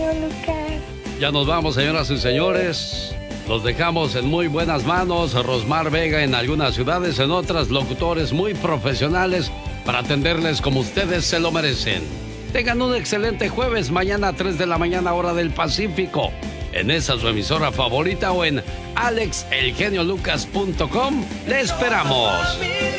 genio Lucas. Ya nos vamos, señoras y señores. Los dejamos en muy buenas manos. Rosmar Vega en algunas ciudades, en otras locutores muy profesionales para atenderles como ustedes se lo merecen. Tengan un excelente jueves, mañana a 3 de la mañana, hora del Pacífico. En esa su emisora favorita o en alexelgeniolucas.com. ¡Le esperamos!